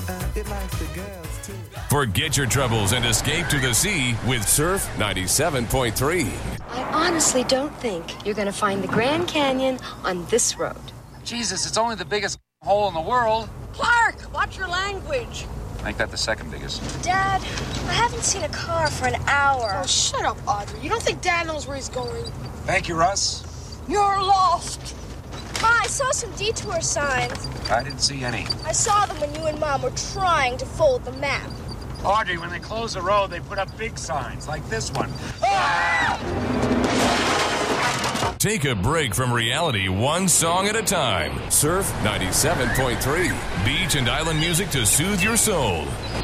It likes the girls, too. Forget your troubles and escape to the sea with Surf 97.3. I honestly don't think you're going to find the Grand Canyon on this road. Jesus, it's only the biggest hole in the world. Clark, watch your language. Make that the second biggest. Dad, I haven't seen a car for an hour. Oh, shut up, Audrey. You don't think Dad knows where he's going? Thank you, Russ. You're lost. Ma, I saw some detour signs. I didn't see any. I saw them when you and Mom were trying to fold the map. Audrey, when they close the road, they put up big signs, like this one. Take a break from reality one song at a time. Surf 97.3. Beach and island music to soothe your soul.